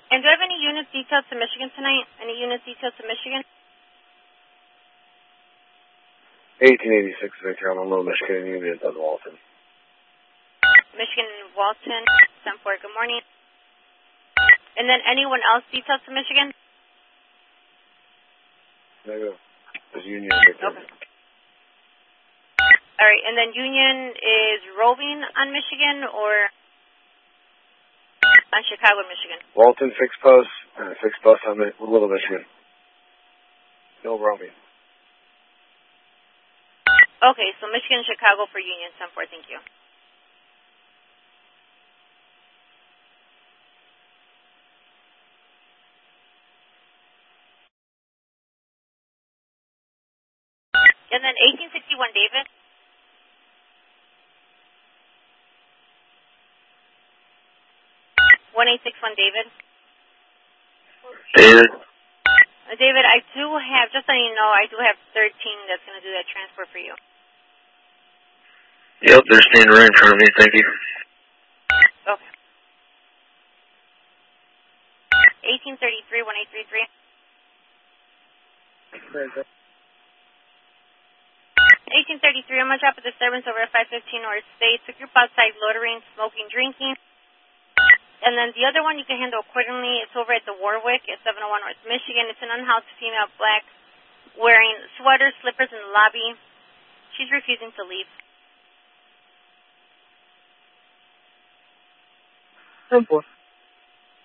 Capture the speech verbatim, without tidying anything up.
And do I have any units detailed to Michigan tonight? Any units detailed to Michigan? eighteen eighty-six Victor, I'm a Little Michigan unit on Walton. Michigan Walton, ten four, good morning. And then anyone else detailed to Michigan? Negative. There's Union Victor. Okay. All right, and then Union is roving on Michigan or on Chicago, Michigan? Walton, fixed post, and a fixed post on Little Michigan. No roaming. Okay, so Michigan, Chicago for Union, ten four, thank you. And then eighteen sixty-one David. one eight six one David. David. Uh, David, I do have, just so you know, I do have thirteen that's going to do that transport for you. Yep, they're standing right in front of me, thank you. Okay. eighteen thirty-three, one eight three three. eighteen thirty-three, I'm going to drop a disturbance over at five fifteen North State. Took group outside loitering, smoking, drinking. And then the other one you can handle accordingly. It's over at the Warwick at seven oh one North Michigan. It's an unhoused female, black, wearing sweater, slippers in the lobby. She's refusing to leave. Simple.